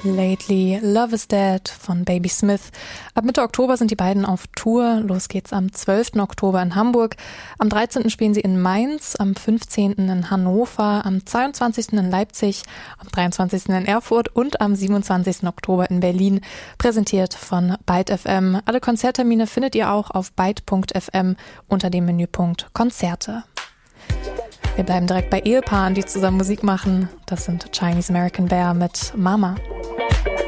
Lately, Love is Dead von Baby Smith. Ab Mitte Oktober sind die beiden auf Tour. Los geht's am 12. Oktober in Hamburg. Am 13. spielen sie in Mainz, am 15. in Hannover, am 22. in Leipzig, am 23. in Erfurt und am 27. Oktober in Berlin. Präsentiert von Byte FM. Alle Konzerttermine findet ihr auch auf byte.fm unter dem Menüpunkt Konzerte. Wir bleiben direkt bei Ehepaaren, die zusammen Musik machen. Das sind Chinese American Bear mit Mama.